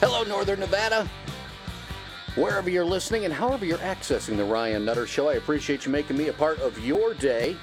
Hello, Northern Nevada. Wherever you're listening and however you're accessing the Ryan Nutter Show, I appreciate you making me a part of your day.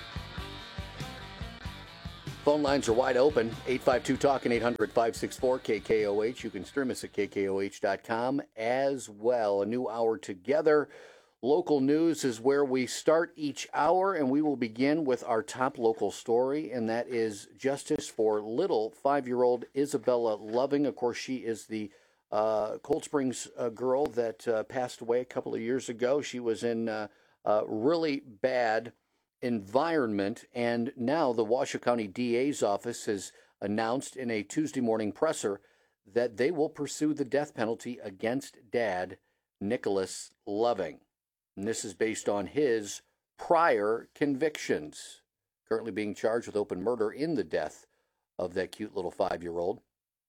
Phone lines are wide open, 852-TALK and 800-564-KKOH. You can stream us at KKOH.com as well. A new hour together. Local news is where we start each hour, and we will begin with our top local story, and that is justice for little 5-year-old Isabella Loving. Of course, she is the Cold Springs girl that passed away a couple of years ago. She was in a really bad environment, and now the Washoe County DA's office has announced in a Tuesday morning presser that they will pursue the death penalty against Dad, Nicholas Loving. And this is based on his prior convictions, currently being charged with open murder in the death of that cute little 5-year-old.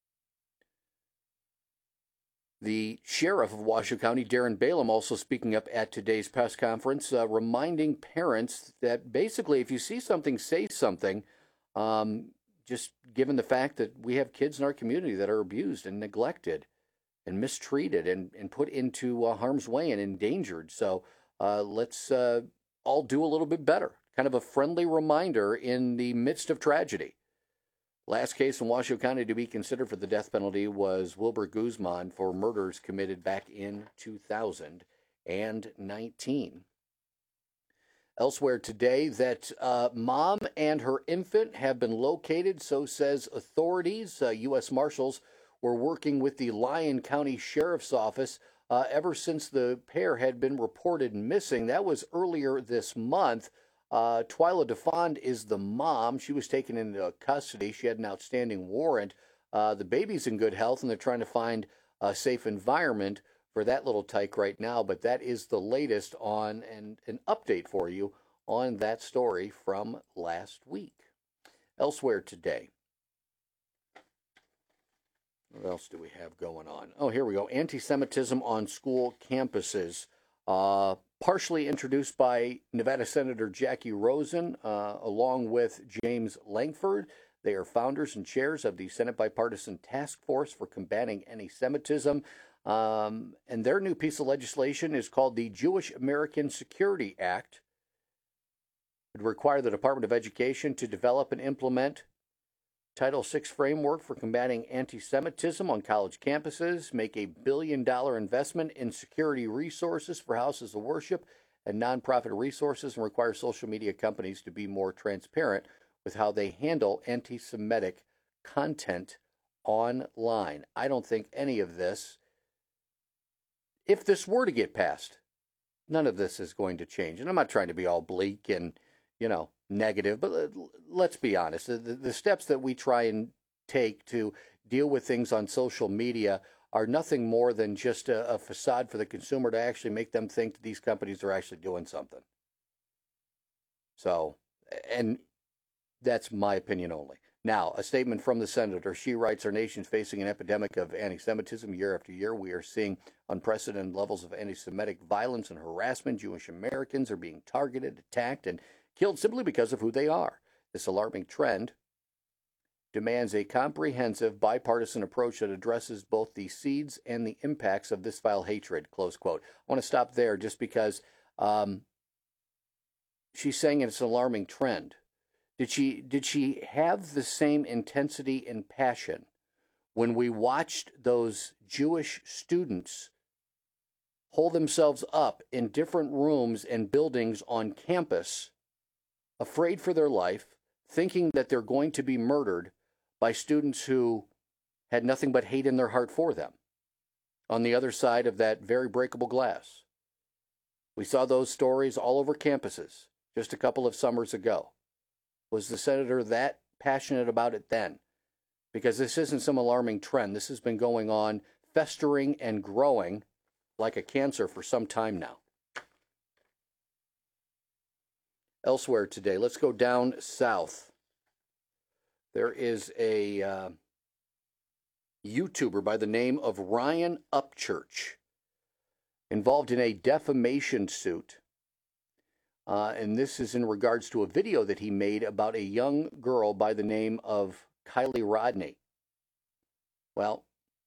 The sheriff of Washoe County, Darren Balaam, also speaking up at today's press conference, reminding parents that basically if you see something, say something, just given the fact that we have kids in our community that are abused and neglected and mistreated and put into harm's way and endangered. So let's all do a little bit better. Kind of a friendly reminder in the midst of tragedy. Last case in Washoe County to be considered for the death penalty was Wilbur Guzman for murders committed back in 2019. Elsewhere today, that mom and her infant have been located, so says authorities. U.S. Marshals were working with the Lyon County Sheriff's Office ever since the pair had been reported missing. That was earlier this month. Twyla DeFond is the mom. She was taken into custody. She had an outstanding warrant. The baby's in good health, and they're trying to find a safe environment for that little tyke right now. But that is the latest on and an update for you on that story from last week. Elsewhere today, what else do we have going on? Oh, here we go. Anti-Semitism on school campuses. Partially introduced by Nevada Senator Jackie Rosen, along with James Langford. They are founders and chairs of the Senate Bipartisan Task Force for Combating Anti-Semitism. And their new piece of legislation is called the Jewish American Security Act. It would require the Department of Education to develop and implement Title VI framework for combating anti-Semitism on college campuses, make a $1 billion investment in security resources for houses of worship and nonprofit resources, and require social media companies to be more transparent with how they handle anti-Semitic content online. I don't think any of this, if this were to get passed, none of this is going to change. And I'm not trying to be all bleak and, negative, but let's be honest. The steps that we try and take to deal with things on social media are nothing more than just a facade for the consumer to actually make them think that these companies are actually doing something. So, and that's my opinion only. Now, a statement from the senator. She writes, our nation's facing an epidemic of anti-Semitism year after year. We are seeing unprecedented levels of anti-Semitic violence and harassment. Jewish Americans are being targeted, attacked, and killed simply because of who they are. This alarming trend demands a comprehensive bipartisan approach that addresses both the seeds and the impacts of this vile hatred, close quote. I want to stop there just because she's saying it's an alarming trend. Did she have the same intensity and passion when we watched those Jewish students hold themselves up in different rooms and buildings on campus, afraid for their life, thinking that they're going to be murdered by students who had nothing but hate in their heart for them on the other side of that very breakable glass? We saw those stories all over campuses just a couple of summers ago. Was the senator that passionate about it then? Because this isn't some alarming trend. This has been going on, festering and growing like a cancer for some time now. Elsewhere today, let's go down south. There is a YouTuber by the name of Ryan Upchurch involved in a defamation suit. And this is in regards to a video that he made about a young girl by the name of Kylie Rodney. Well,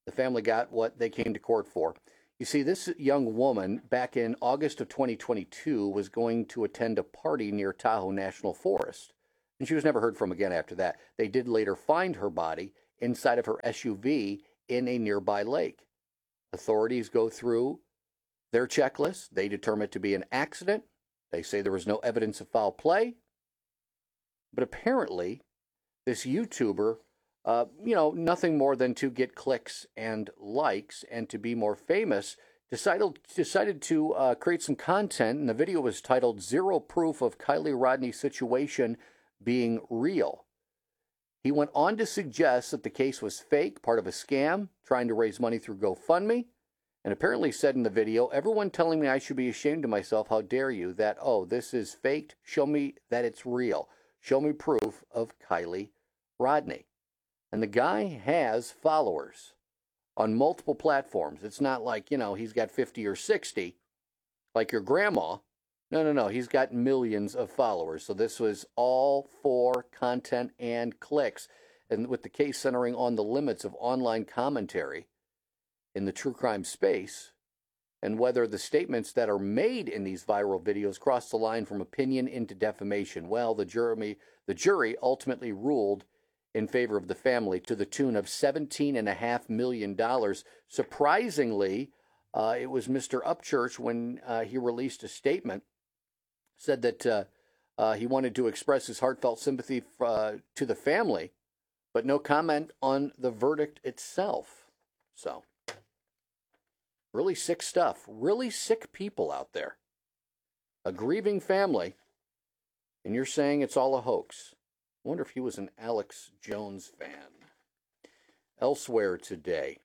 The family got what they came to court for. You see, this young woman back in August of 2022 was going to attend a party near Tahoe National Forest, and she was never heard from again after that. They did later find her body inside of her SUV in a nearby lake. Authorities go through their checklist. They determine it to be an accident. They say there was no evidence of foul play. But apparently, this YouTuber, nothing more than to get clicks and likes and to be more famous, decided to create some content. And the video was titled "Zero Proof of Kiely Rodni Situation Being Real." He went on to suggest that the case was fake, part of a scam, trying to raise money through GoFundMe, and apparently said in the video, "Everyone telling me I should be ashamed of myself, how dare you, that, this is faked, show me that it's real. Show me proof of Kiely Rodni." And the guy has followers on multiple platforms. It's not like, he's got 50 or 60, like your grandma. No. He's got millions of followers. So this was all for content and clicks. And with the case centering on the limits of online commentary in the true crime space, and whether the statements that are made in these viral videos cross the line from opinion into defamation. Well, the jury ultimately ruled in favor of the family to the tune of $17.5 million. Surprisingly, it was Mr. Upchurch, when he released a statement, said that he wanted to express his heartfelt sympathy to the family, but no comment on the verdict itself. So, really sick stuff. Really sick people out there. A grieving family, and you're saying it's all a hoax. I wonder if he was an Alex Jones fan. Elsewhere today,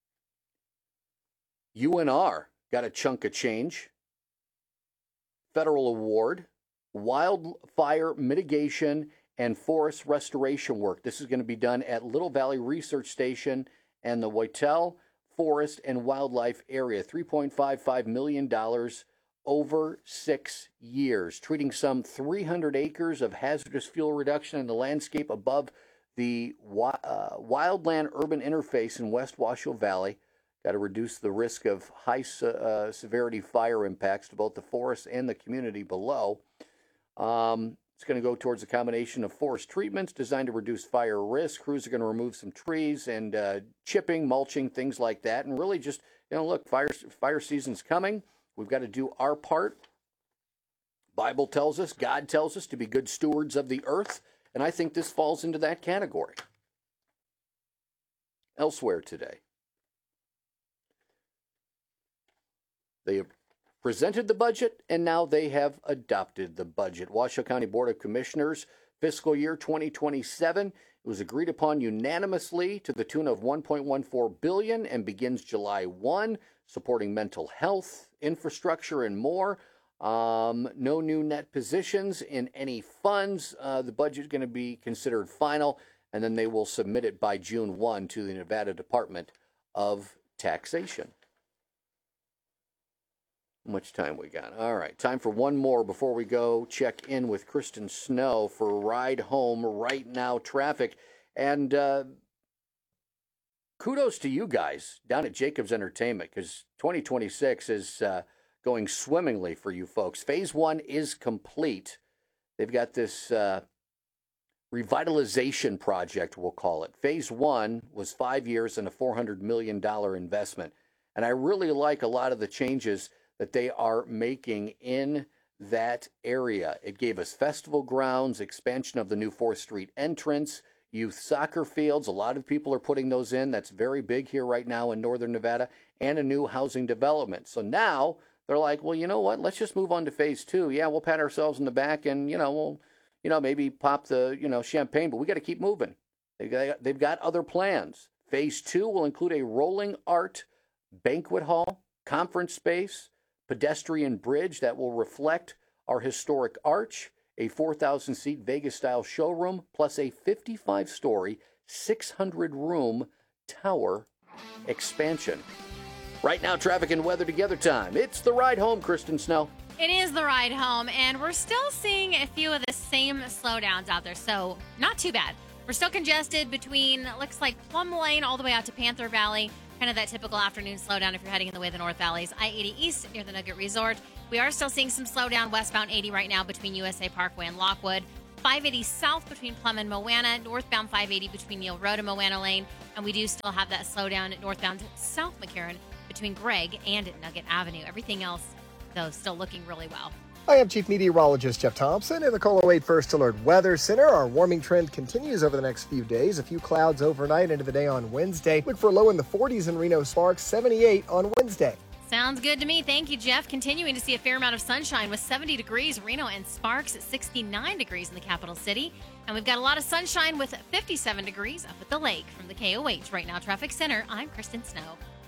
UNR got a chunk of change. Federal award, wildfire mitigation and forest restoration work. This is going to be done at Little Valley Research Station and the Whitell Forest and Wildlife Area. $3.55 million over 6 years, treating some 300 acres of hazardous fuel reduction in the landscape above the wildland urban interface in West Washoe Valley. Got to reduce the risk of high severity fire impacts to both the forest and the community below. It's going to go towards a combination of forest treatments designed to reduce fire risk. Crews are going to remove some trees and chipping, mulching, things like that. And really just, look, fire season's coming. We've got to do our part. Bible tells us, God tells us to be good stewards of the earth. And I think this falls into that category. Elsewhere today, they have presented the budget, and now they have adopted the budget. Washoe County Board of Commissioners, fiscal year 2027. It was agreed upon unanimously to the tune of $1.14 billion and begins July 1, supporting mental health, infrastructure, and more. No new net positions in any funds. The budget is going to be considered final, and then they will submit it by June 1 to the Nevada Department of Taxation. How much time we got? All right, time for one more before we go check in with Kristen Snow for Ride Home Right Now traffic. And kudos to you guys down at Jacobs Entertainment, because 2026 is going swimmingly for you folks. Phase 1 is complete. They've got this revitalization project, we'll call it. Phase 1 was 5 years and a $400 million investment. And I really like a lot of the changes that they are making in that area. It gave us festival grounds, expansion of the new 4th Street entrance, youth soccer fields. A lot of people are putting those in. That's very big here right now in Northern Nevada, and a new housing development. So now they're like, well, you know what? Let's just move on to phase 2. Yeah, we'll pat ourselves in the back and, we'll, maybe pop the, champagne, but we got to keep moving. They've got other plans. Phase 2 will include a rolling art banquet hall, conference space, pedestrian bridge that will reflect our historic arch, a 4,000-seat Vegas-style showroom, plus a 55-story, 600-room tower expansion. Right now, traffic and weather together time. It's the ride home, Kristen Snow. It is the ride home, and we're still seeing a few of the same slowdowns out there, so not too bad. We're still congested between, looks like Plum Lane all the way out to Panther Valley. kind of that typical afternoon slowdown if you're heading in the way of the North Valleys. I-80 East near the Nugget Resort. We are still seeing some slowdown westbound 80 right now between USA Parkway and Lockwood. 580 south between Plum and Moana. Northbound 580 between Neil Road and Moana Lane. And we do still have that slowdown northbound South McCarran between Gregg and Nugget Avenue. Everything else, though, still looking really well. I am Chief Meteorologist Jeff Thompson in the KOLO 8 First Alert Weather Center. Our warming trend continues over the next few days. A few clouds overnight into the day on Wednesday. Look for a low in the 40s in Reno Sparks, 78 on Wednesday. Sounds good to me. Thank you, Jeff. Continuing to see a fair amount of sunshine with 70 degrees, Reno and Sparks at 69 degrees in the capital city. And we've got a lot of sunshine with 57 degrees up at the lake. From the KOH Right Now Traffic Center, I'm Kristen Snow.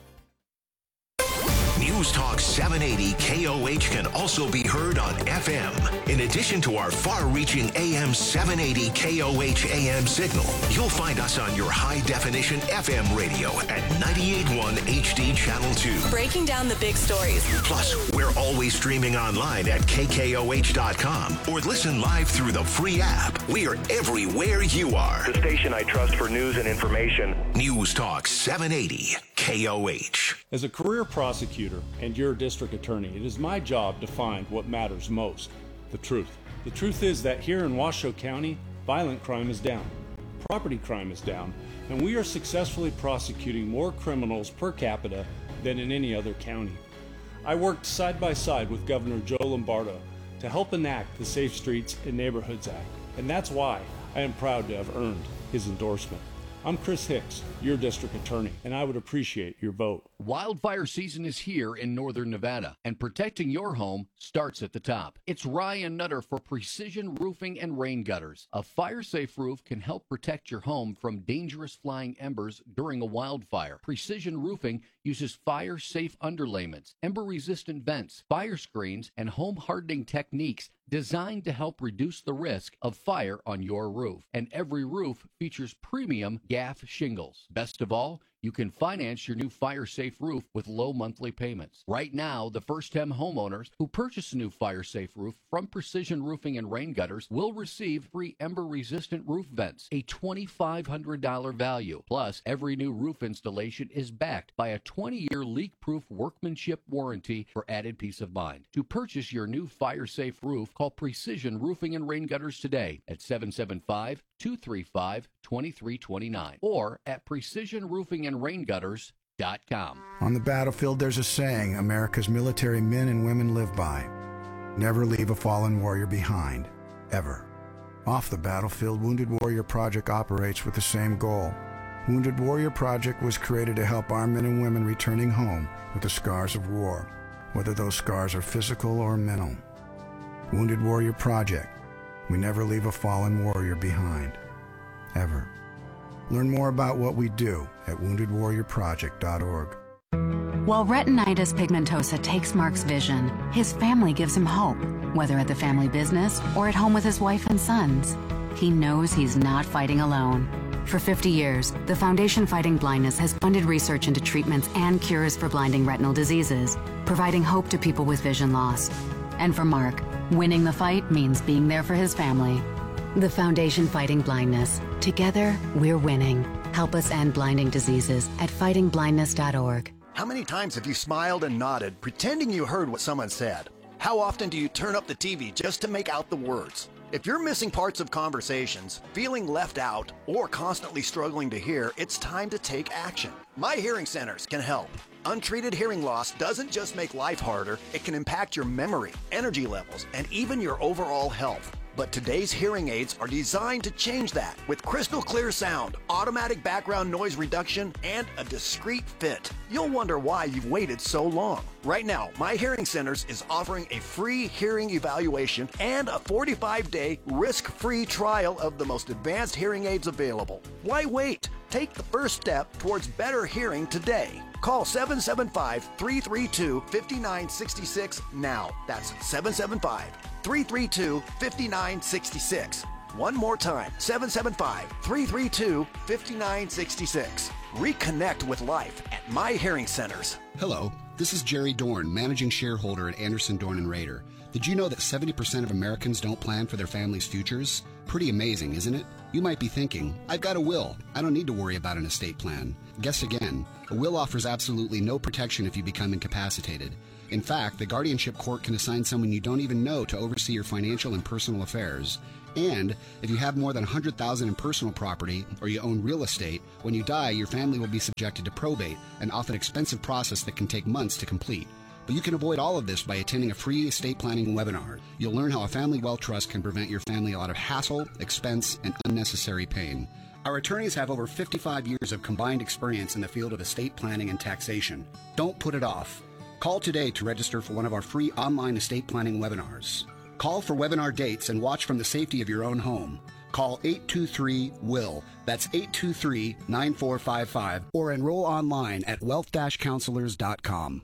News Talk 780 KOH can also be heard on FM. In addition to our far-reaching AM 780 KOH AM signal, you'll find us on your high-definition FM radio at 98.1 HD Channel 2. Breaking down the big stories. Plus, we're always streaming online at KKOH.com or listen live through the free app. We are everywhere you are. The station I trust for news and information. News Talk 780 KOH. As a career prosecutor and your district attorney, it is my job to find what matters most, the truth. The truth is that here in Washoe County, violent crime is down, property crime is down, and we are successfully prosecuting more criminals per capita than in any other county. I worked side by side with Governor Joe Lombardo to help enact the Safe Streets and Neighborhoods Act, and that's why I am proud to have earned his endorsement. I'm Chris Hicks, your district attorney, and I would appreciate your vote. Wildfire season is here in northern Nevada, and protecting your home starts at the top. It's Ryan Nutter for Precision Roofing and Rain Gutters. A fire-safe roof can help protect your home from dangerous flying embers during a wildfire. Precision Roofing uses fire-safe underlayments, ember-resistant vents, fire screens, and home-hardening techniques designed to help reduce the risk of fire on your roof. And every roof features premium GAF shingles. Best of all, you can finance your new fire-safe roof with low monthly payments. Right now, the first-time homeowners who purchase a new fire-safe roof from Precision Roofing and Rain Gutters will receive free ember-resistant roof vents, a $2,500 value. Plus, every new roof installation is backed by a 20-year leak-proof workmanship warranty for added peace of mind. To purchase your new fire-safe roof, call Precision Roofing and Rain Gutters today at 775-235-2329 or at precisionroofingandraingutters.com. On the battlefield, there's a saying America's military men and women live by. Never leave a fallen warrior behind, ever. Off the battlefield, Wounded Warrior Project operates with the same goal. Wounded Warrior Project was created to help our men and women returning home with the scars of war, whether those scars are physical or mental. Wounded Warrior Project. We never leave a fallen warrior behind, ever. Learn more about what we do at woundedwarriorproject.org. While retinitis pigmentosa takes Mark's vision, his family gives him hope, whether at the family business or at home with his wife and sons. He knows he's not fighting alone. For 50 years, the Foundation Fighting Blindness has funded research into treatments and cures for blinding retinal diseases, providing hope to people with vision loss. And for Mark, winning the fight means being there for his family. The Foundation Fighting Blindness. Together, we're winning. Help us end blinding diseases at fightingblindness.org. How many times have you smiled and nodded, pretending you heard what someone said? How often do you turn up the TV just to make out the words? If you're missing parts of conversations, feeling left out, or constantly struggling to hear, it's time to take action. My Hearing Centers can help. Untreated hearing loss doesn't just make life harder, it can impact your memory, energy levels, and even your overall health. But today's hearing aids are designed to change that with crystal clear sound, automatic background noise reduction, and a discreet fit. You'll wonder why you've waited so long. Right now, My Hearing Centers is offering a free hearing evaluation and a 45-day risk-free trial of the most advanced hearing aids available. Why wait? Take the first step towards better hearing today. Call 775-332-5966 now. That's 775-332-5966. One more time, 775-332-5966. Reconnect with life at My Hearing Centers. Hello, this is Jerry Dorn, managing shareholder at Anderson, Dorn & Rader. Did you know that 70% of Americans don't plan for their family's futures? Pretty amazing, isn't it? You might be thinking, I've got a will. I don't need to worry about an estate plan. Guess again. A will offers absolutely no protection if you become incapacitated. In fact, the guardianship court can assign someone you don't even know to oversee your financial and personal affairs. And if you have more than $100,000 in personal property or you own real estate, when you die, your family will be subjected to probate, an often expensive process that can take months to complete. But you can avoid all of this by attending a free estate planning webinar. You'll learn how a family wealth trust can prevent your family a lot of hassle, expense, and unnecessary pain. Our attorneys have over 55 years of combined experience in the field of estate planning and taxation. Don't put it off. Call today to register for one of our free online estate planning webinars. Call for webinar dates and watch from the safety of your own home. Call 823-WILL. That's 823-9455. Or enroll online at wealth-counselors.com.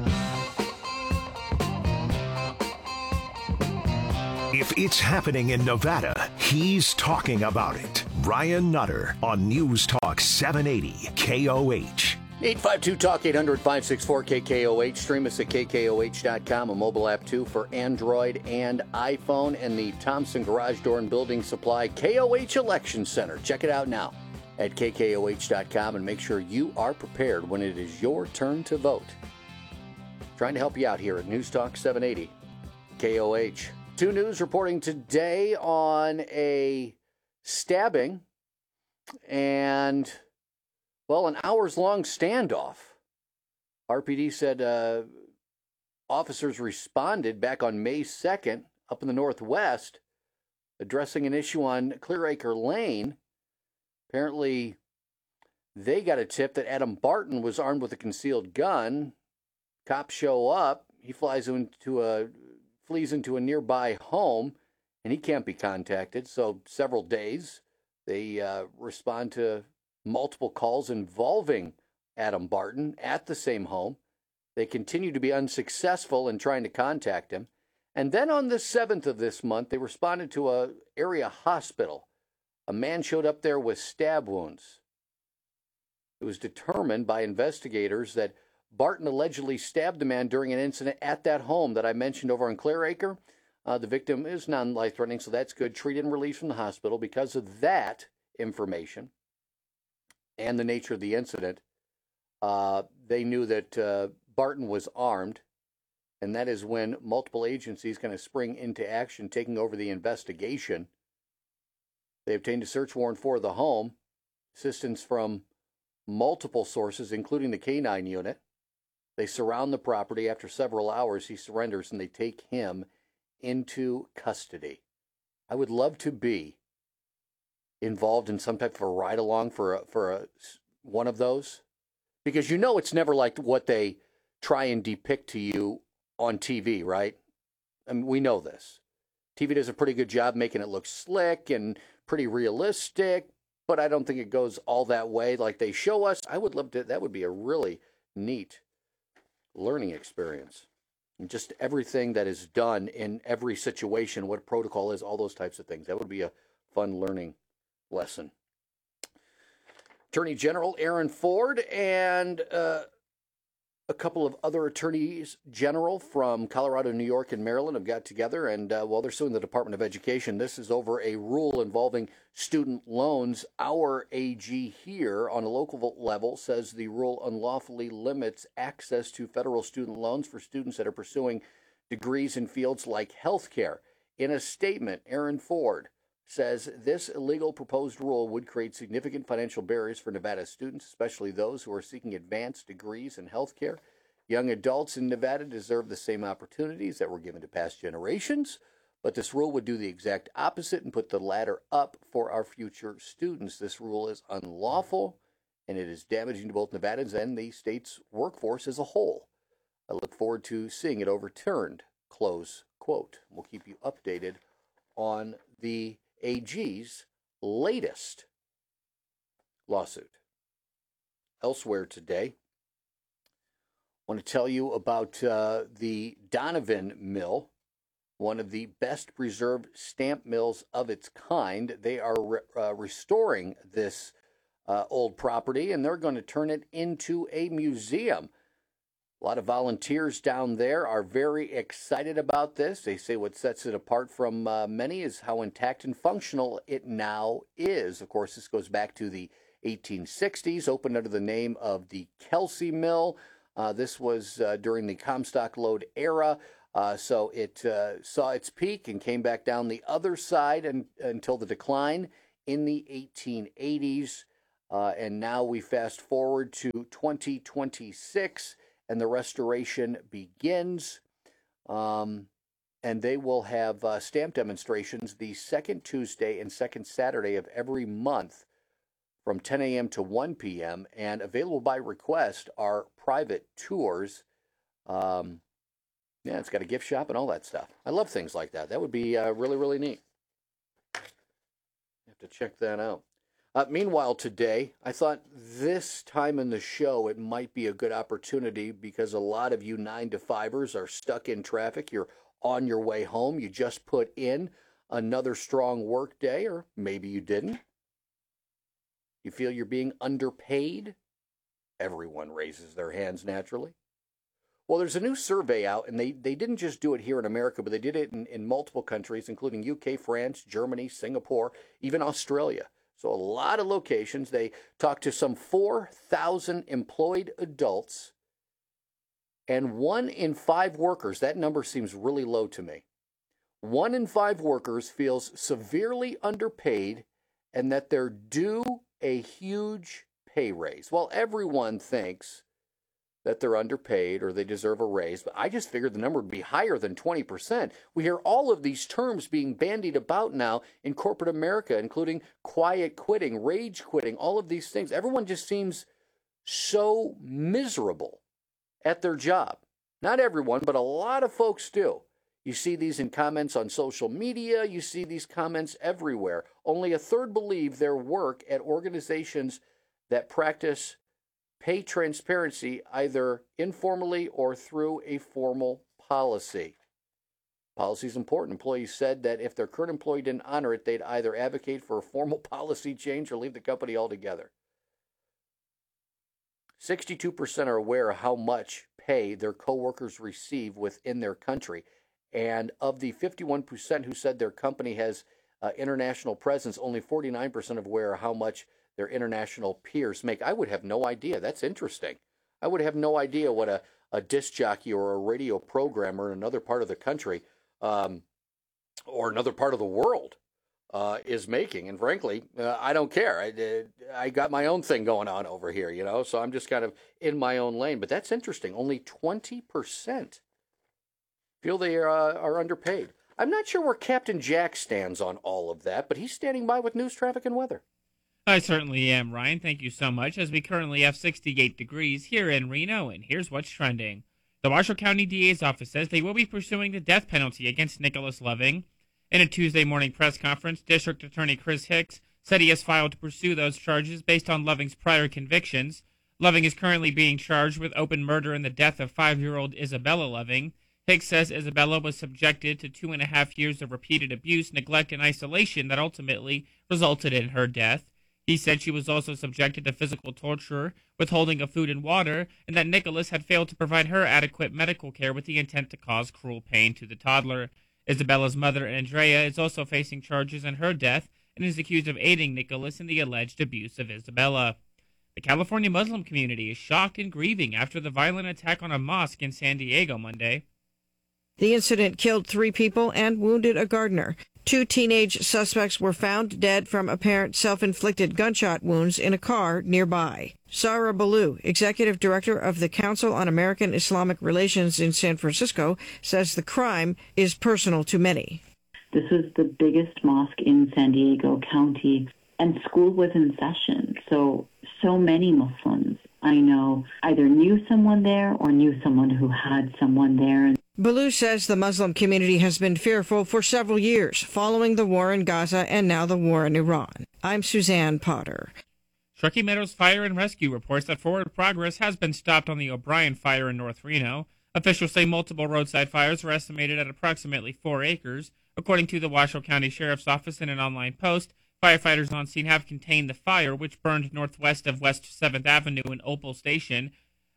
If it's happening in Nevada, he's talking about it. Brian Nutter on News Talk 780 KOH. 852-TALK, 800-564-KKOH. Stream us at KKOH.com, a mobile app, too, for Android and iPhone, and the Thompson Garage Door and Building Supply KOH Election Center. Check it out now at KKOH.com, and make sure you are prepared when it is your turn to vote. Trying to help you out here at News Talk 780 KOH. 2 News reporting today on a stabbing and, well, an hours-long standoff. RPD said officers responded back on May 2nd up in the Northwest, addressing an issue on Clearacre Lane. Apparently, they got a tip that Adam Barton was armed with a concealed gun. Cops show up. He flees into a nearby home, and he can't be contacted. So several days, they respond to multiple calls involving Adam Barton at the same home. They continue to be unsuccessful in trying to contact him. And then on the 7th of this month, they responded to a area hospital. A man showed up there with stab wounds. It was determined by investigators that Barton allegedly stabbed the man during an incident at that home that I mentioned over in Clearacre. The victim is non-life-threatening, so that's good. Treated and released from the hospital. Because of that information and the nature of the incident, they knew that Barton was armed, and that is when multiple agencies kind of spring into action, taking over the investigation. They obtained a search warrant for the home, assistance from multiple sources, including the K-9 unit. They surround the property. After several hours, he surrenders, and they take him into custody. I would love to be involved in some type of a ride-along for one of those, because you know it's never like what they try and depict to you on TV, right? I mean, we know this. TV does a pretty good job making it look slick and pretty realistic, but I don't think it goes all that way like they show us. I would love to. That would be a really neat learning experience. And just everything that is done in every situation, what protocol is, all those types of things. That would be a fun learning lesson. Attorney General Aaron Ford and a couple of other attorneys general from Colorado, New York, and Maryland have got together, and while they're suing the Department of Education, this is over a rule involving student loans. Our AG here on a local level says the rule unlawfully limits access to federal student loans for students that are pursuing degrees in fields like healthcare. In a statement, Aaron Ford says this illegal proposed rule would create significant financial barriers for Nevada students, especially those who are seeking advanced degrees in healthcare. Young adults in Nevada deserve the same opportunities that were given to past generations, but this rule would do the exact opposite and put the ladder up for our future students. This rule is unlawful, and it is damaging to both Nevadans and the state's workforce as a whole. I look forward to seeing it overturned, close quote. We'll keep you updated on the AG's latest lawsuit. Elsewhere today, I want to tell you about the Donovan Mill, one of the best preserved stamp mills of its kind. They are restoring this old property, and they're going to turn it into a museum. A lot of volunteers down there are very excited about this. They say what sets it apart from many is how intact and functional it now is. Of course, this goes back to the 1860s, opened under the name of the Kelsey Mill. This was during the Comstock Lode era, so it saw its peak and came back down the other side until the decline in the 1880s. And now we fast forward to 2026, and the restoration begins. And they will have stamp demonstrations the second Tuesday and second Saturday of every month from 10 a.m. to 1 p.m. And available by request are private tours. Yeah, it's got a gift shop and all that stuff. I love things like that. That would be really, really neat. Have to check that out. Meanwhile, today, I thought this time in the show it might be a good opportunity because a lot of you 9-to-5ers are stuck in traffic. You're on your way home. You just put in another strong work day, or maybe you didn't. You feel you're being underpaid? Everyone raises their hands naturally. Well, there's a new survey out, and they didn't just do it here in America, but they did it in multiple countries, including UK, France, Germany, Singapore, even Australia. So a lot of locations. They talked to some 4,000 employed adults, and 1 in 5 workers, that number seems really low to me. 1 in 5 workers feels severely underpaid and that they're due a huge pay raise. Well, everyone thinks that they're underpaid or they deserve a raise, but I just figured the number would be higher than 20%. We hear all of these terms being bandied about now in corporate America, including quiet quitting, rage quitting, all of these things. Everyone just seems so miserable at their job. Not everyone, but a lot of folks do. You see these in comments on social media. You see these comments everywhere. Only a third believe their work at organizations that practice pay transparency either informally or through a formal policy. Policy is important. Employees said that if their current employee didn't honor it, they'd either advocate for a formal policy change or leave the company altogether. 62% are aware of how much pay their coworkers receive within their country. And of the 51% who said their company has international presence, only 49% are aware of how much their international peers make. I would have no idea. That's interesting. I would have no idea what a disc jockey or a radio programmer in another part of the country or another part of the world is making. And frankly, I don't care. I got my own thing going on over here, you know, so I'm just kind of in my own lane. But that's interesting. Only 20% feel they are underpaid. I'm not sure where Captain Jack stands on all of that, but he's standing by with news, traffic, and weather. I certainly am, Ryan. Thank you so much, as we currently have 68 degrees here in Reno, and here's what's trending. The Washoe County DA's office says they will be pursuing the death penalty against Nicholas Loving. In a Tuesday morning press conference, District Attorney Chris Hicks said he has filed to pursue those charges based on Loving's prior convictions. Loving is currently being charged with open murder in the death of 5-year-old Isabella Loving. Hicks says Isabella was subjected to 2.5 years of repeated abuse, neglect, and isolation that ultimately resulted in her death. He said she was also subjected to physical torture, withholding of food and water, and that Nicholas had failed to provide her adequate medical care with the intent to cause cruel pain to the toddler. Isabella's mother, Andrea, is also facing charges in her death and is accused of aiding Nicholas in the alleged abuse of Isabella. The California Muslim community is shocked and grieving after the violent attack on a mosque in San Diego Monday. The incident killed 3 people and wounded a gardener. 2 teenage suspects were found dead from apparent self-inflicted gunshot wounds in a car nearby. Sarah Ballou, executive director of the Council on American Islamic Relations in San Francisco, says the crime is personal to many. This was the biggest mosque in San Diego County, and school was in session. So many Muslims I know either knew someone there or knew someone who had someone there. Ballou says the Muslim community has been fearful for several years, following the war in Gaza and now the war in Iran. I'm Suzanne Potter. Truckee Meadows Fire and Rescue reports that forward progress has been stopped on the O'Brien fire in North Reno. Officials say multiple roadside fires are estimated at approximately 4 acres. According to the Washoe County Sheriff's Office in an online post, firefighters on scene have contained the fire, which burned northwest of West 7th Avenue and Opal Station.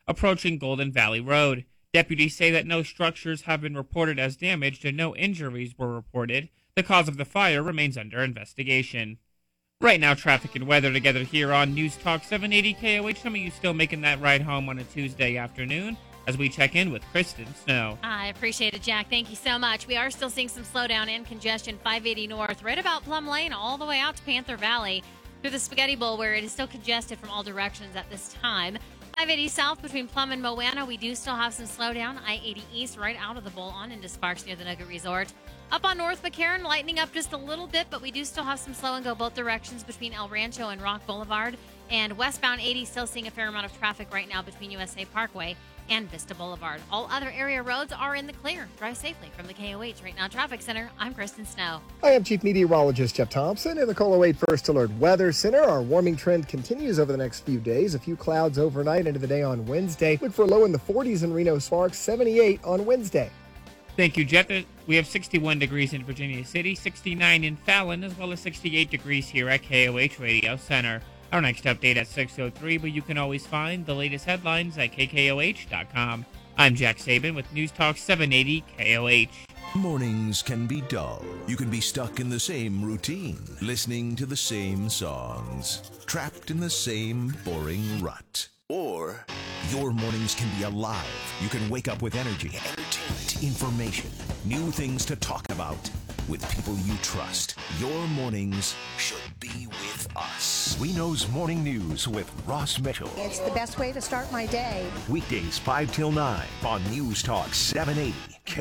approaching Golden Valley Road. Deputies say that no structures have been reported as damaged and no injuries were reported. The cause of the fire remains under investigation. Right now, traffic and weather together here on News Talk 780 KOH. Some of you still making that ride home on a Tuesday afternoon as we check in with Kristen Snow. I appreciate it, Jack. Thank you so much. We are still seeing some slowdown and congestion 580 north, right about Plum Lane, all the way out to Panther Valley through the Spaghetti Bowl, where it is still congested from all directions at this time. 580 south between Plum and Moana, we do still have some slowdown. I-80 east right out of the bowl on into Sparks near the Nugget Resort. Up on North McCarran, lightening up just a little bit, but we do still have some slow and go both directions between El Rancho and Rock Boulevard. And westbound 80 still seeing a fair amount of traffic right now between USA Parkway and Vista Boulevard. All other area roads are in the clear. Drive safely from the KOH Right Now Traffic Center. I'm Kristen Snow. I am Chief Meteorologist Jeff Thompson in the KOLO 8 First Alert Weather Center. Our warming trend continues over the next few days. A few clouds overnight into the day on Wednesday. Look for a low in the 40s in Reno Sparks, 78 on Wednesday. Thank you, Jeff. We have 61 degrees in Virginia City, 69 in Fallon, as well as 68 degrees here at KOH Radio Center. Our next update at 6:03, but you can always find the latest headlines at KKOH.com. I'm Jack Saban with News Talk 780 KOH. Mornings can be dull. You can be stuck in the same routine, listening to the same songs, trapped in the same boring rut. Or your mornings can be alive. You can wake up with energy, entertainment, information, new things to talk about with people you trust. Your mornings should be with us. Reno's Morning News with Ross Mitchell. It's the best way to start my day. Weekdays 5 till 9 on News Talk 780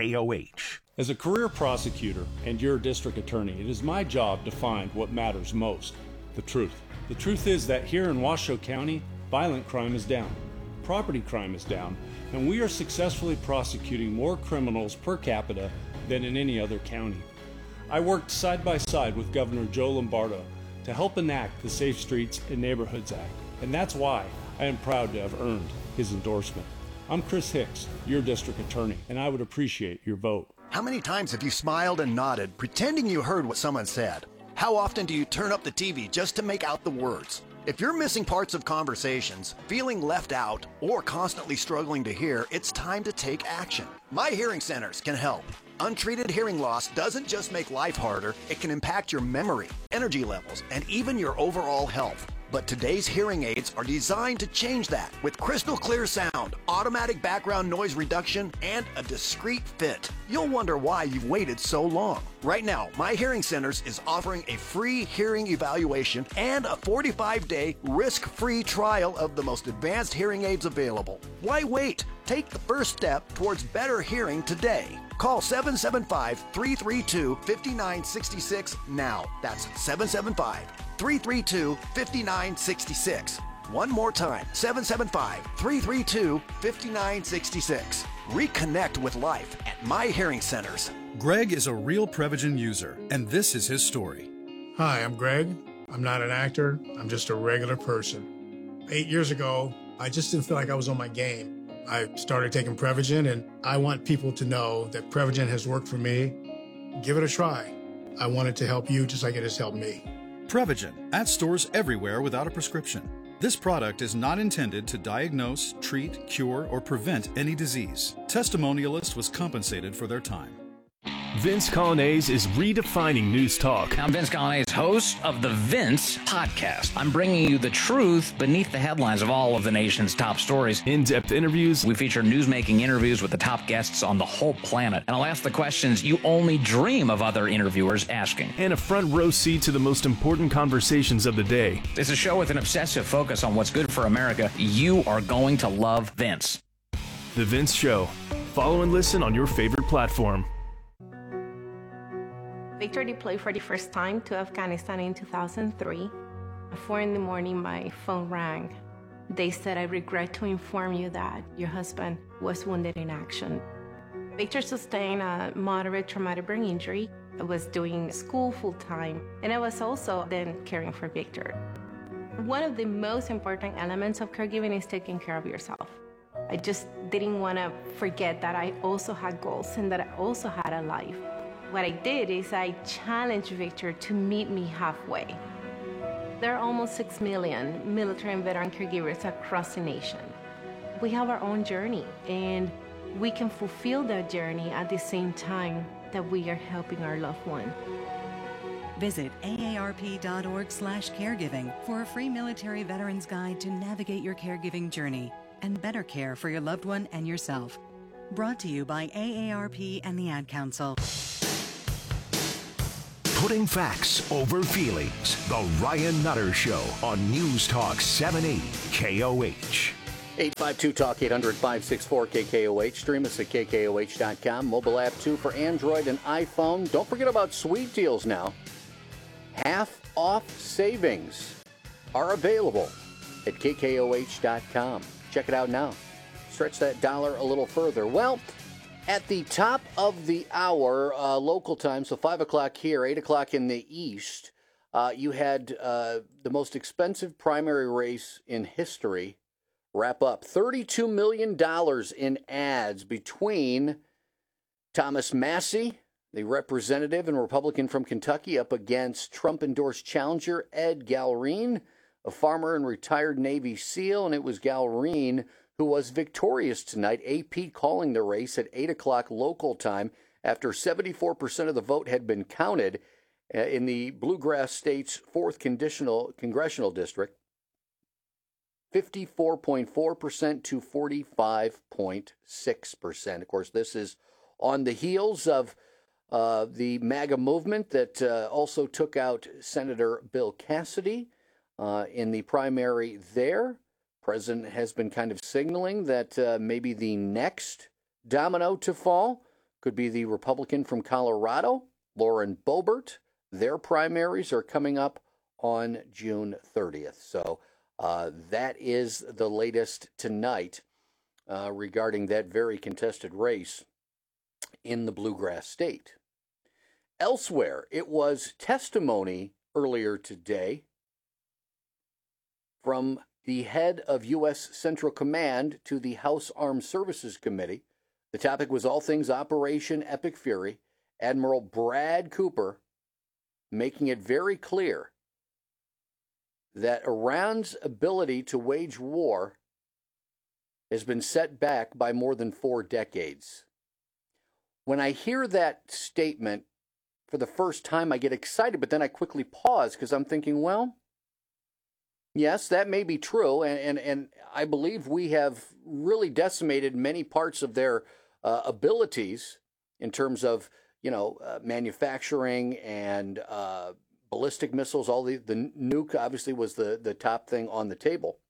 KOH. As a career prosecutor and your district attorney, it is my job to find what matters most, the truth. The truth is that here in Washoe County, violent crime is down, property crime is down, and we are successfully prosecuting more criminals per capita than in any other county. I worked side by side with Governor Joe Lombardo to help enact the Safe Streets and Neighborhoods Act, and that's why I am proud to have earned his endorsement. I'm Chris Hicks, your district attorney, and I would appreciate your vote. How many times have you smiled and nodded, pretending you heard what someone said? How often do you turn up the TV just to make out the words? If you're missing parts of conversations, feeling left out, or constantly struggling to hear, it's time to take action. My Hearing Centers can help. Untreated hearing loss doesn't just make life harder, it can impact your memory, energy levels, and even your overall health. But today's hearing aids are designed to change that with crystal clear sound, automatic background noise reduction, and a discreet fit. You'll wonder why you've waited so long. Right now, My Hearing Centers is offering a free hearing evaluation and a 45-day risk-free trial of the most advanced hearing aids available. Why wait? Take the first step towards better hearing today. Call 775-332-5966 now. That's 775-332-5966. One more time, 775-332-5966. Reconnect with life at My Hearing Centers. Greg is a real Prevagen user, and this is his story. Hi, I'm Greg. I'm not an actor. I'm just a regular person. 8 years ago, I just didn't feel like I was on my game. I started taking Prevagen, and I want people to know that Prevagen has worked for me. Give it a try. I want it to help you just like it has helped me. Prevagen, at stores everywhere without a prescription. This product is not intended to diagnose, treat, cure, or prevent any disease. Testimonialist was compensated for their time. Vince Colonnese is redefining news talk. I'm Vince Colonnese, host of the Vince Podcast. I'm bringing you the truth beneath the headlines of all of the nation's top stories. In-depth interviews. We feature newsmaking interviews with the top guests on the whole planet. And I'll ask the questions you only dream of other interviewers asking. And a front row seat to the most important conversations of the day. It's a show with an obsessive focus on what's good for America. You are going to love Vince. The Vince Show. Follow and listen on your favorite platform. Victor deployed for the first time to Afghanistan in 2003. At 4 in the morning, my phone rang. They said, "I regret to inform you that your husband was wounded in action." Victor sustained a moderate traumatic brain injury. I was doing school full-time, and I was also then caring for Victor. One of the most important elements of caregiving is taking care of yourself. I just didn't want to forget that I also had goals and that I also had a life. What I did is I challenged Victor to meet me halfway. There are almost 6 million military and veteran caregivers across the nation. We have our own journey, and we can fulfill that journey at the same time that we are helping our loved one. Visit aarp.org/caregiving for a free military veterans guide to navigate your caregiving journey and better care for your loved one and yourself. Brought to you by AARP and the Ad Council. Putting facts over feelings. The Ryan Nutter Show on News Talk 780 KOH. 852-TALK, 800-564-KKOH. Stream us at KKOH.com. Mobile app, too, for Android and iPhone. Don't forget about sweet deals now. Half-off savings are available at KKOH.com. Check it out now. Stretch that dollar a little further. Well, at the top of the hour, local time, so 5 o'clock here, 8 o'clock in the East, you had the most expensive primary race in history wrap up. $32 million in ads between Thomas Massie, the representative and Republican from Kentucky, up against Trump-endorsed challenger Ed Galrine, a farmer and retired Navy SEAL, and it was Galrine who was victorious tonight. AP calling the race at 8 o'clock local time after 74% of the vote had been counted in the Bluegrass State's 4th congressional district. 54.4% to 45.6%. Of course, this is on the heels of the MAGA movement that also took out Senator Bill Cassidy in the primary there. President has been kind of signaling that maybe the next domino to fall could be the Republican from Colorado, Lauren Boebert. Their primaries are coming up on June 30th. So that is the latest tonight regarding that very contested race in the Bluegrass State. Elsewhere, it was testimony earlier today from the head of U.S. Central Command to the House Armed Services Committee. The topic was all things Operation Epic Fury. Admiral Brad Cooper making it very clear that Iran's ability to wage war has been set back by more than 4 decades. When I hear that statement for the first time, I get excited, but then I quickly pause because I'm thinking, well, yes, that may be true, and I believe we have really decimated many parts of their abilities in terms of, manufacturing and ballistic missiles. All the nuke obviously was the top thing on the table.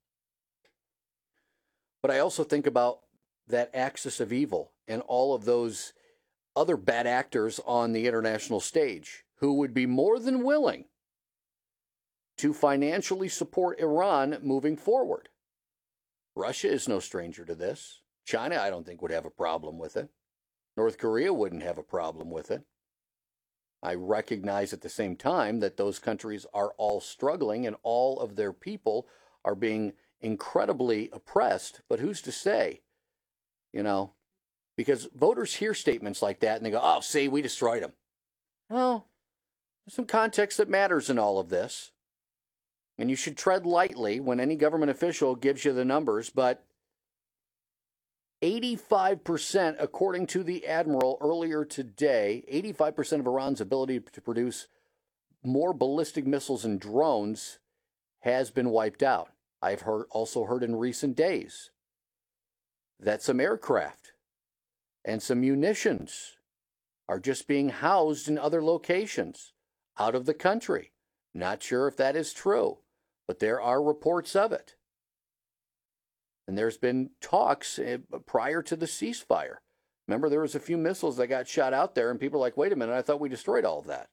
But I also think about that axis of evil and all of those other bad actors on the international stage who would be more than willing to financially support Iran moving forward. Russia is no stranger to this. China, I don't think, would have a problem with it. North Korea wouldn't have a problem with it. I recognize at the same time that those countries are all struggling and all of their people are being incredibly oppressed. But who's to say, because voters hear statements like that and they go, oh, see, we destroyed them. Well, there's some context that matters in all of this. And you should tread lightly when any government official gives you the numbers, but 85%, according to the Admiral earlier today, 85% of Iran's ability to produce more ballistic missiles and drones has been wiped out. I've also heard in recent days that some aircraft and some munitions are just being housed in other locations out of the country. Not sure if that is true, but there are reports of it. And there's been talks prior to the ceasefire. Remember, there was a few missiles that got shot out there, and people are like, wait a minute, I thought we destroyed all of that.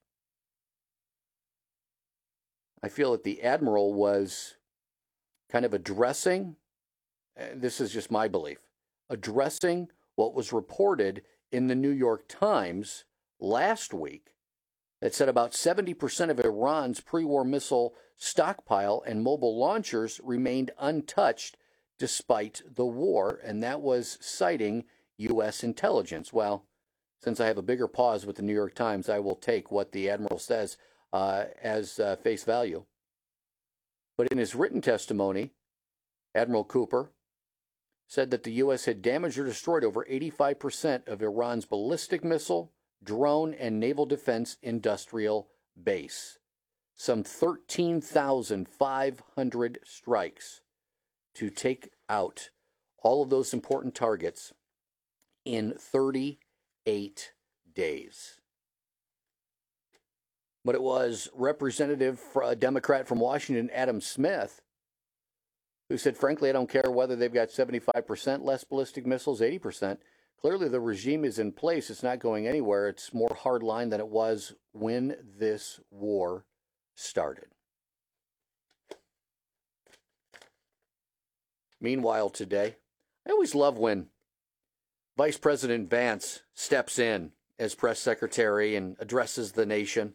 I feel that the Admiral was kind of addressing, this is just my belief, addressing what was reported in the New York Times last week that said about 70% of Iran's pre-war missile stockpile and mobile launchers remained untouched despite the war, and that was citing U.S. intelligence. Well, since I have a bigger pause with the New York Times, I will take what the Admiral says as face value. But in his written testimony, Admiral Cooper said that the U.S. had damaged or destroyed over 85% of Iran's ballistic missile, drone, and naval defense industrial base. Some 13,500 strikes to take out all of those important targets in 38 days. But it was Representative, Democrat from Washington, Adam Smith, who said, frankly, I don't care whether they've got 75% less ballistic missiles, 80%. Clearly, the regime is in place. It's not going anywhere. It's more hardline than it was when this war started. Meanwhile, today, I always love when Vice President Vance steps in as press secretary and addresses the nation.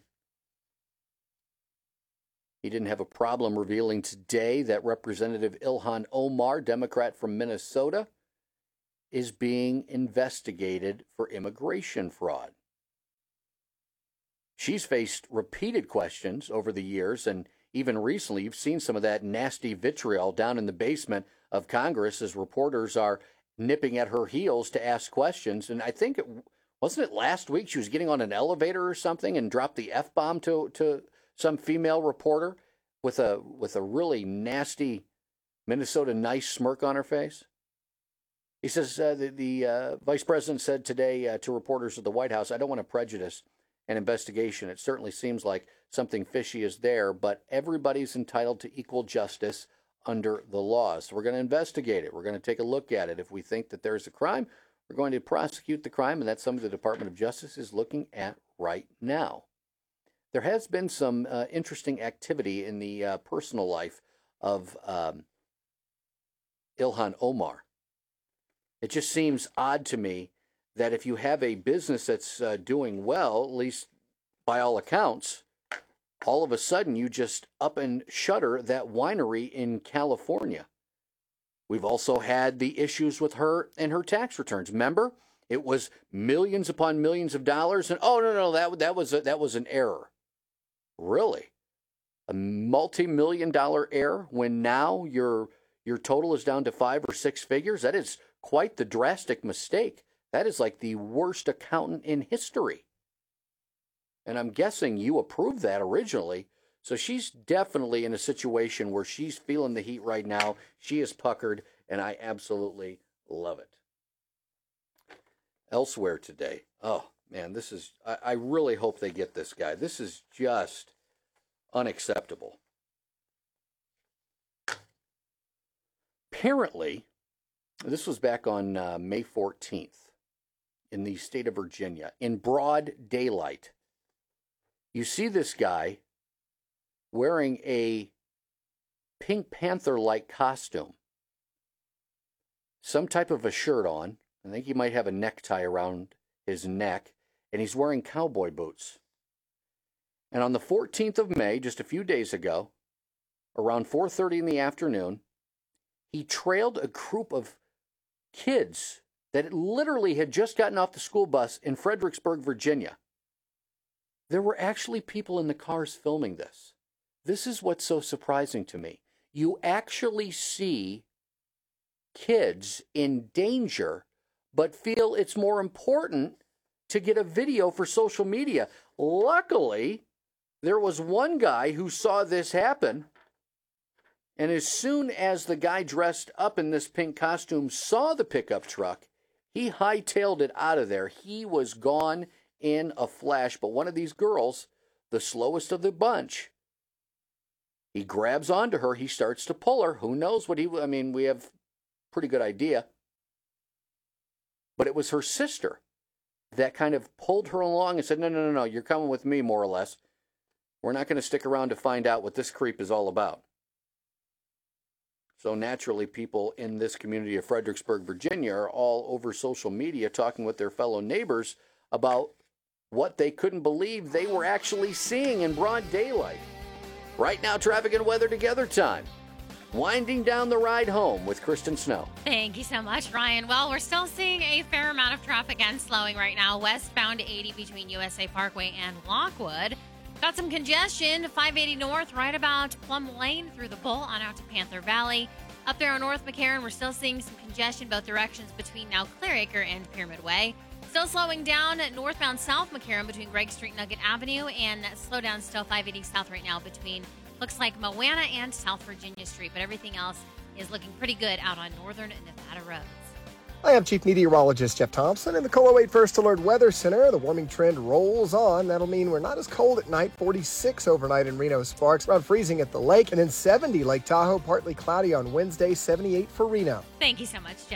He didn't have a problem revealing today that Representative Ilhan Omar, Democrat from Minnesota, is being investigated for immigration fraud. She's faced repeated questions over the years, and even recently you've seen some of that nasty vitriol down in the basement of Congress as reporters are nipping at her heels to ask questions. And I think, wasn't it last week she was getting on an elevator or something and dropped the F-bomb to some female reporter with a really nasty Minnesota nice smirk on her face? He says the vice president said today to reporters at the White House, I don't want to prejudice an investigation. It certainly seems like something fishy is there, but everybody's entitled to equal justice under the law. So we're going to investigate it. We're going to take a look at it. If we think that there's a crime, we're going to prosecute the crime, and that's something the Department of Justice is looking at right now. There has been some interesting activity in the personal life of Ilhan Omar. It just seems odd to me that if you have a business that's doing well, at least by all accounts, all of a sudden you just up and shutter that winery in California. We've also had the issues with her and her tax returns. Remember, it was millions upon millions of dollars, and no, that was an error. Really? A multi-million-dollar error when now your total is down to 5 or 6 figures? That is quite the drastic mistake. That is like the worst accountant in history. And I'm guessing you approved that originally. So she's definitely in a situation where she's feeling the heat right now. She is puckered, and I absolutely love it. Elsewhere today, oh, man, this is, I really hope they get this guy. This is just unacceptable. Apparently, this was back on May 14th in the state of Virginia, in broad daylight. You see this guy wearing a Pink Panther-like costume, some type of a shirt on. I think he might have a necktie around his neck, and he's wearing cowboy boots. And on the 14th of May, just a few days ago, around 4:30 in the afternoon, he trailed a group of kids that literally had just gotten off the school bus in Fredericksburg, Virginia. There were actually people in the cars filming this. This is what's so surprising to me. You actually see kids in danger, but feel it's more important to get a video for social media. Luckily, there was one guy who saw this happen, and as soon as the guy dressed up in this pink costume saw the pickup truck, he hightailed it out of there. He was gone in a flash. But one of these girls, the slowest of the bunch, he grabs onto her. He starts to pull her. Who knows what we have a pretty good idea. But it was her sister that kind of pulled her along and said, no, you're coming with me, more or less. We're not going to stick around to find out what this creep is all about. So naturally, people in this community of Fredericksburg, Virginia, are all over social media talking with their fellow neighbors about what they couldn't believe they were actually seeing in broad daylight. Right now, traffic and weather together time. Winding down the ride home with Kristen Snow. Thank you so much, Ryan. Well, we're still seeing a fair amount of traffic and slowing right now. Westbound 80 between USA Parkway and Lockwood. Got some congestion, 580 north, right about Plum Lane through the Bull on out to Panther Valley. Up there on North McCarran, we're still seeing some congestion both directions between now Clearacre and Pyramid Way. Still slowing down northbound South McCarran between Gregg Street and Nugget Avenue, and slow down still 580 South right now between, looks like Moana and South Virginia Street, but everything else is looking pretty good out on northern Nevada roads. I am Chief Meteorologist Jeff Thompson in the KOLO 8 First Alert Weather Center. The warming trend rolls on. That'll mean we're not as cold at night. 46 overnight in Reno Sparks, around freezing at the lake, and then 70 Lake Tahoe, partly cloudy on Wednesday, 78 for Reno. Thank you so much, Jeff.